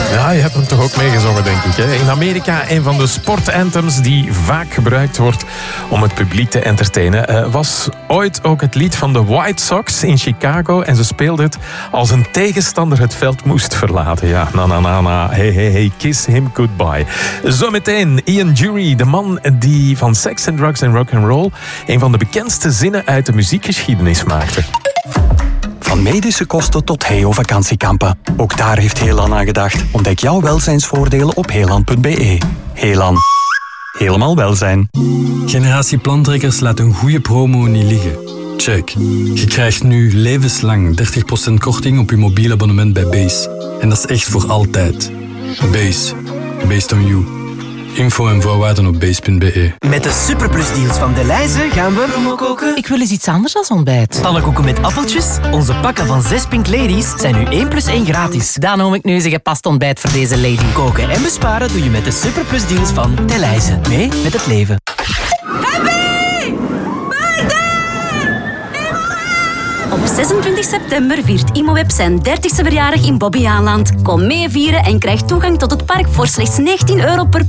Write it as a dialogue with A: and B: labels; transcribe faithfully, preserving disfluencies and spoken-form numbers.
A: Ja, je hebt hem toch ook meegezongen, denk ik. Hè? In Amerika een van de sportanthems die vaak gebruikt wordt om het publiek te entertainen, uh, was ooit ook het lied van de White Sox in Chicago. En ze speelden het als een tegenstander het veld moest verlaten. Ja, na na na na, hey hey hey, kiss him goodbye. Zometeen Ian Dury, de man die van Sex and Drugs and Rock and Roll een van de bekendste zinnen uit de muziekgeschiedenis maakte.
B: Van medische kosten tot Heo vakantiekampen. Ook daar heeft Helan aan gedacht. Ontdek jouw welzijnsvoordelen op helan punt b e. Helan. Helemaal welzijn.
C: Generatie Plantrekkers laat een goede promo niet liggen. Check. Je krijgt nu levenslang dertig procent korting op je mobiel abonnement bij Base. En dat is echt voor altijd. Base. Based on you. Info en voorwaarden op base punt b e.
D: Met de superplusdeals van Delhaize gaan we koken.
E: Ik wil eens iets anders dan ontbijt.
D: Pannenkoeken met appeltjes. Onze pakken van zes Pink Ladies zijn nu één plus één gratis.
E: Dan noem ik nu eens een gepast ontbijt voor deze lady.
D: Koken en besparen doe je met de superplusdeals van Delhaize. Mee met het leven.
F: Op zesentwintig september viert Imoweb zijn dertigste verjaardag in Bobbejaanland. Kom mee vieren en krijg toegang tot het park voor slechts negentien euro per